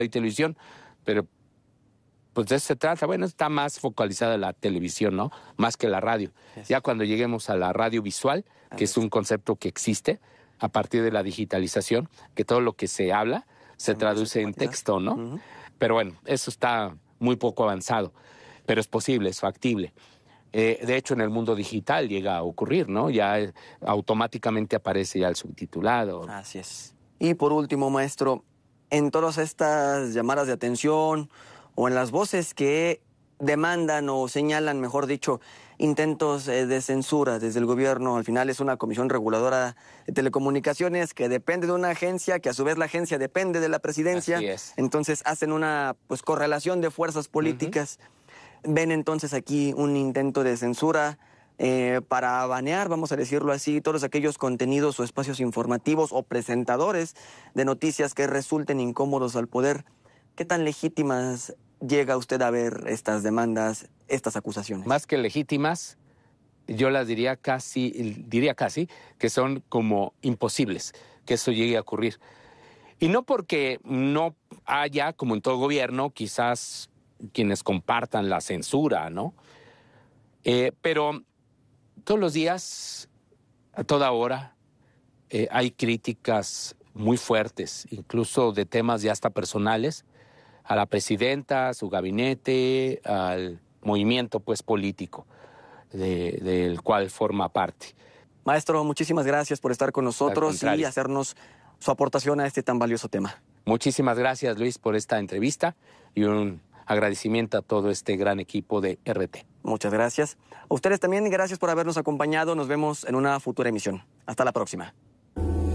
y televisión, pero pues de eso se trata. Bueno, está más focalizada la televisión, ¿no? Más que la radio. Ya cuando lleguemos a la radio visual, que es un concepto que existe a partir de la digitalización, que todo lo que se habla se traduce en texto, ¿no? Pero bueno, eso está muy poco avanzado, pero es posible, es factible. De hecho, en el mundo digital llega a ocurrir, ¿no? Ya automáticamente aparece ya el subtitulado. Así es. Y por último, maestro, en todas estas llamadas de atención o en las voces que demandan o señalan, mejor dicho, intentos de censura desde el gobierno, al final es una comisión reguladora de telecomunicaciones que depende de una agencia, que a su vez la agencia depende de la presidencia. Así es. Entonces hacen una correlación de fuerzas políticas. ¿Ven entonces aquí un intento de censura para banear, vamos a decirlo así, todos aquellos contenidos o espacios informativos o presentadores de noticias que resulten incómodos al poder? ¿Qué tan legítimas llega usted a ver estas demandas, estas acusaciones? Más que legítimas, yo las diría casi que son como imposibles que eso llegue a ocurrir. Y no porque no haya, como en todo gobierno, quizás quienes compartan la censura, ¿no? Pero todos los días, a toda hora, hay críticas muy fuertes, incluso de temas ya hasta personales, a la presidenta, a su gabinete, al movimiento pues político del cual forma parte. Maestro, muchísimas gracias por estar con nosotros y hacernos su aportación a este tan valioso tema. Muchísimas gracias, Luis, por esta entrevista y un agradecimiento a todo este gran equipo de RT. Muchas gracias. A ustedes también, gracias por habernos acompañado. Nos vemos en una futura emisión. Hasta la próxima.